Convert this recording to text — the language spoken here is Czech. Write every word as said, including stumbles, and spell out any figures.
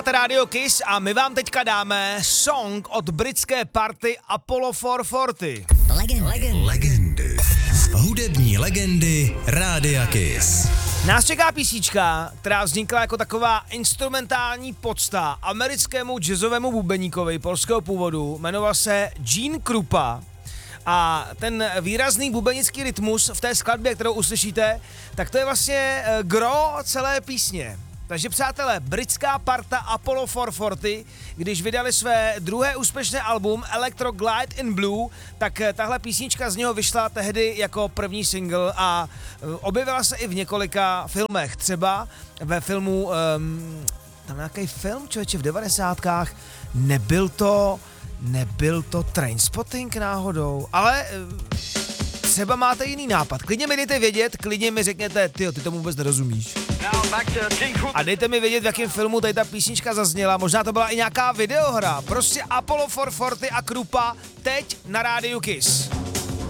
Radio Kiss a my vám teďka dáme song od britské party Apollo čtyři sta. Legend. Legend. Legendy. Hudební legendy Rádia Kiss. Nás čeká písnička, která vznikla jako taková instrumentální podsta americkému jazzovému bubeníkovi polského původu, jmenoval se Gene Krupa. A ten výrazný bubenický rytmus v té skladbě, kterou uslyšíte, tak to je vlastně gro celé písně. Takže přátelé, britská parta Apollo čtyři sta, když vydali své druhé úspěšné album Electro Glide in Blue, tak tahle písnička z něho vyšla tehdy jako první single a objevila se i v několika filmech. Třeba ve filmu, um, tam nějaký film, člověče, v devadesátkách, nebyl to, nebyl to Trainspotting náhodou, ale... Třeba máte jiný nápad. Klidně mi dejte vědět, klidně mi řekněte, tyjo, ty tomu vůbec nerozumíš. A dejte mi vědět, v jakém filmu tady ta písnička zazněla. Možná to byla i nějaká videohra. Prostě Apollo čtyři sta a Krupa teď na rádiu Kiss.